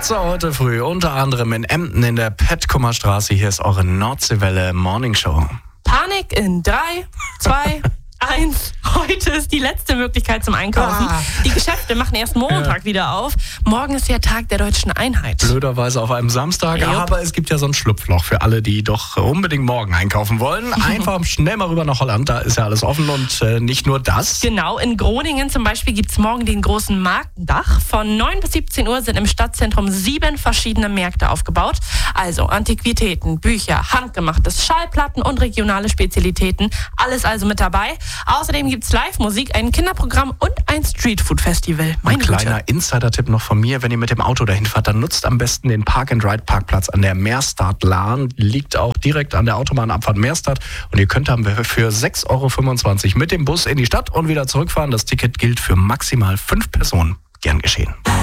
Blitzer heute früh, unter anderem in Emden in der Petkummerstraße. Hier ist eure Nordseewelle Morning Show. Panik in 3, 2, 1. Heute ist die letzte Möglichkeit zum Einkaufen. Die Geschäfte machen erst Montag wieder auf. Morgen ist der Tag der deutschen Einheit. Blöderweise auf einem Samstag, aber es gibt ja so ein Schlupfloch für alle, die doch unbedingt morgen einkaufen wollen. Einfach schnell mal rüber nach Holland, da ist ja alles offen und nicht nur das. Genau, in Groningen zum Beispiel gibt es morgen den großen Marktdach. Von 9 bis 17 Uhr sind im Stadtzentrum 7 verschiedene Märkte aufgebaut. Also Antiquitäten, Bücher, Handgemachtes, Schallplatten und regionale Spezialitäten. Alles also mit dabei. Außerdem gibt es Live-Musik, ein Kinderprogramm und ein Streetfood-Festival. Ein kleiner Insider-Tipp noch von mir, wenn ihr mit dem Auto dahin fahrt, dann nutzt am besten den Park-and-Ride-Parkplatz an der Meerstad-Lahn. Liegt auch direkt an der Autobahnabfahrt Meerstad. Und ihr könnt dann für 6,25 € mit dem Bus in die Stadt und wieder zurückfahren. Das Ticket gilt für maximal 5 Personen. Gern geschehen.